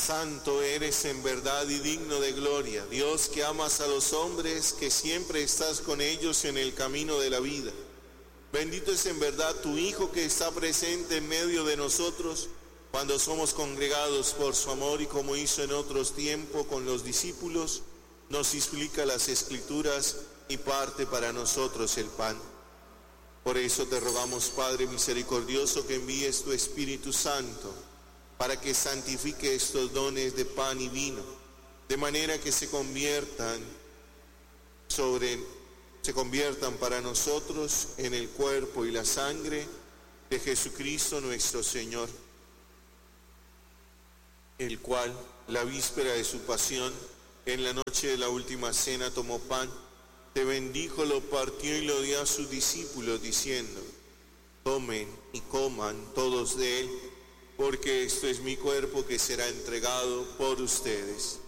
Santo eres en verdad y digno de gloria, Dios que amas a los hombres, que siempre estás con ellos en el camino de la vida. Bendito es en verdad tu Hijo que está presente en medio de nosotros cuando somos congregados por su amor, y como hizo en otros tiempos con los discípulos, nos explica las Escrituras y parte para nosotros el pan. Por eso te rogamos, Padre misericordioso, que envíes tu Espíritu Santo para que santifique estos dones de pan y vino, de manera que se conviertan para nosotros en el cuerpo y la sangre de Jesucristo nuestro Señor, el cual, la víspera de su pasión, en la noche de la última cena, tomó pan, te bendijo, lo partió y lo dio a sus discípulos, diciendo: tomen y coman todos de él, porque esto es mi cuerpo que será entregado por ustedes.